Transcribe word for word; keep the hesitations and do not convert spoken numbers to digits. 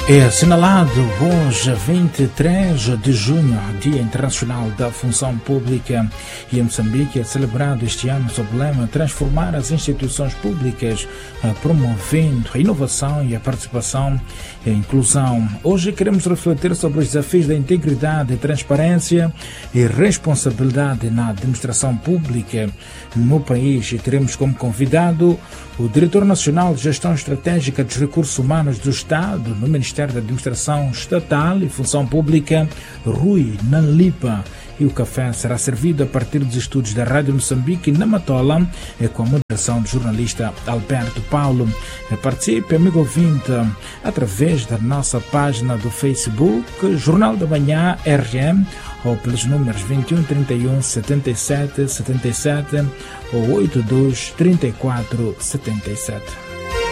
É assinalado hoje, vinte e três de junho, Dia Internacional da Função Pública, e em Moçambique é celebrado este ano sob o lema transformar as instituições públicas, promovendo a inovação e a participação e a inclusão. Hoje queremos refletir sobre os desafios da integridade, transparência e responsabilidade na administração pública no país, e teremos como convidado o Diretor Nacional de Gestão Estratégica dos Recursos Humanos do Estado no Ministério da Administração Estatal e Função Pública, Rui Nanlipa. E o café será servido a partir dos estúdios da Rádio Moçambique na Matola, com a moderação do jornalista Alberto Paulo. Participe, amigo ouvinte, através da nossa página do Facebook, Jornal da Manhã R M, ou pelos números vinte e um, trinta e um, setenta e sete, setenta e sete ou oitenta e dois, trinta e quatro, setenta e sete.